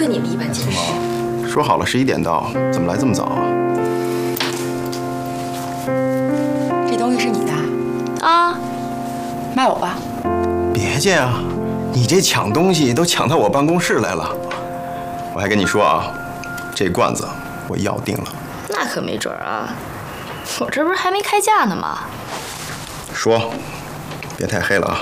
跟你们一般见识。 说好了11点到，怎么来这么早啊？ 这东西是你的啊？卖我吧。 别介啊，你这抢东西都抢到我办公室来了。我还跟你说啊，这罐子我要定了。 那可没准啊，我这不是还没开价呢吗？ 说，别太黑了啊。